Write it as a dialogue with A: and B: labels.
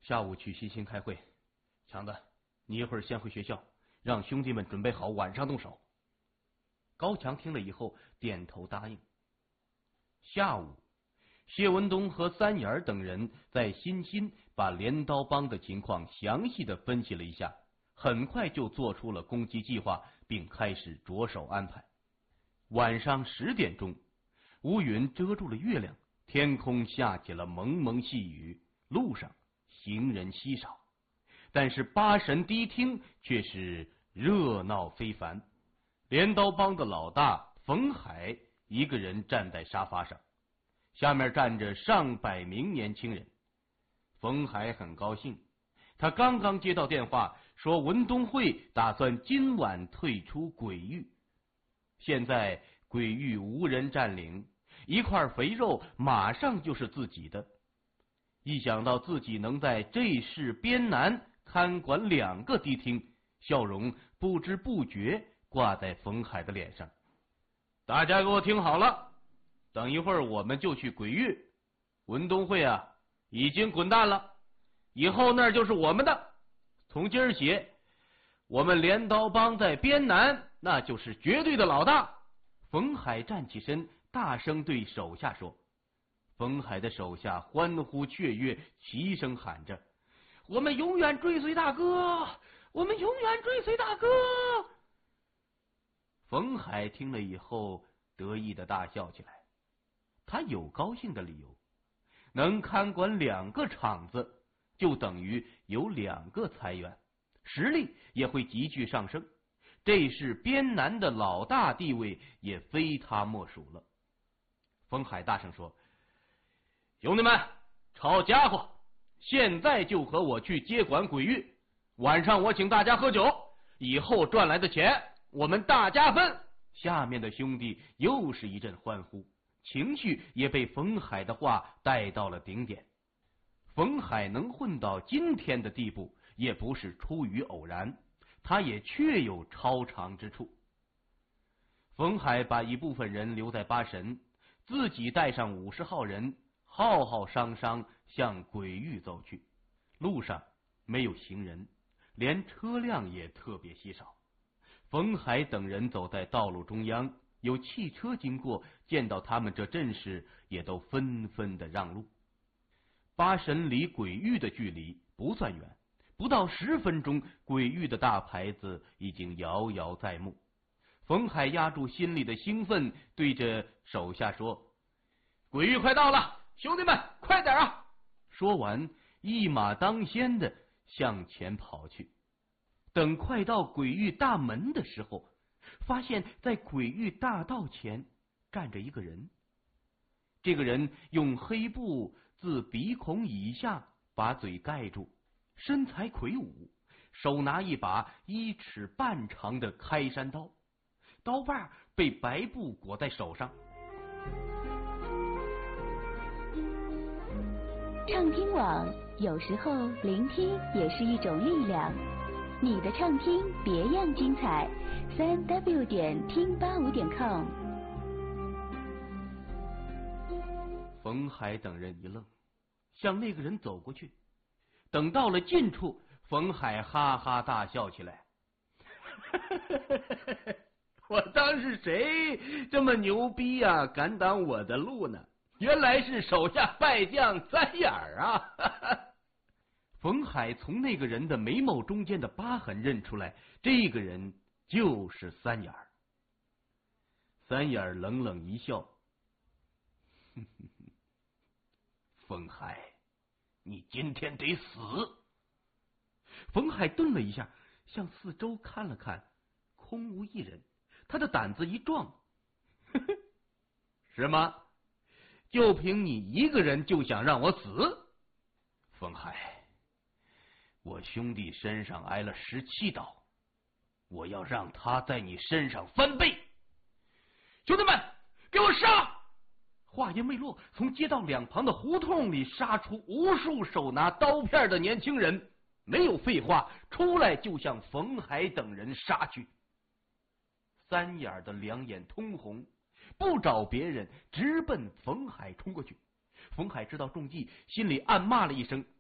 A: 下午去西兴开会。强子，你一会儿先回学校，让兄弟们准备好晚上动手。高强听了以后点头答应。下午，谢文东和三眼等人在新兴把镰刀帮的情况详细的分析了一下，很快就做出了攻击计划，并开始着手安排。晚上10点钟，乌云遮住了月亮，天空下起了蒙蒙细雨，路上行人稀少，但是八神迪厅却是热闹非凡。镰刀帮的老大冯海一个人站在沙发上，下面站着上百名年轻人。冯海很高兴，他刚刚接到电话，说文东会打算今晚退出鬼域。现在鬼域无人占领，一块肥肉马上就是自己的。一想到自己能在这市边南看管2个迪厅，笑容不知不觉挂在冯海的脸上。大家给我听好了，等一会儿我们就去鬼域，文东会啊已经滚蛋了，以后那就是我们的。从今儿起，我们镰刀帮在边南那就是绝对的老大。冯海站起身，大声对手下说。冯海的手下欢呼雀跃，齐声喊着：我们永远追随大哥，我们永远追随大哥。冯海听了以后得意的大笑起来，他有高兴的理由，能看管2个厂子就等于有2个财源，实力也会急剧上升，这是边南的老大地位也非他莫属了。冯海大声说：兄弟们，抄家伙，现在就和我去接管鬼域，晚上我请大家喝酒，以后赚来的钱我们大家分。下面的兄弟又是一阵欢呼，情绪也被冯海的话带到了顶点。冯海能混到今天的地步，也不是出于偶然，他也确有超常之处。冯海把一部分人留在八神，自己带上50号人，浩浩汤汤向鬼域走去。路上没有行人，连车辆也特别稀少。冯海等人走在道路中央，有汽车经过，见到他们这阵势，也都纷纷的让路。八神离鬼域的距离不算远，不到10分钟，鬼域的大牌子已经遥遥在目。冯海压住心里的兴奋，对着手下说：鬼域快到了，兄弟们快点啊！说完一马当先的向前跑去。等快到鬼域大门的时候，发现在鬼域大道前站着一个人。这个人用黑布自鼻孔以下把嘴盖住，身材魁梧，手拿一把1尺半长的开山刀，刀把被白布裹在手上。
B: 畅听网，有时候聆听也是一种力量。你的畅听别样精彩，3w 点听85.com。
A: 冯海等人一愣，向那个人走过去。等到了近处，冯海哈哈大笑起来。我当是谁这么牛逼啊，敢挡我的路呢？原来是手下败将三眼啊！冯海从那个人的眉毛中间的疤痕认出来，这个人就是三眼。三眼冷冷一笑：冯海，你今天得死！冯海顿了一下，向四周看了看，空无一人。他的胆子一壮：是吗？就凭你一个人就想让我死？冯海，我兄弟身上挨了17刀，我要让他在你身上翻倍！兄弟们，给我杀！话音未落，从街道两旁的胡同里杀出无数手拿刀片的年轻人，没有废话，出来就向冯海等人杀去。三眼的两眼通红，不找别人，直奔冯海冲过去。冯海知道中计，心里暗骂了一声：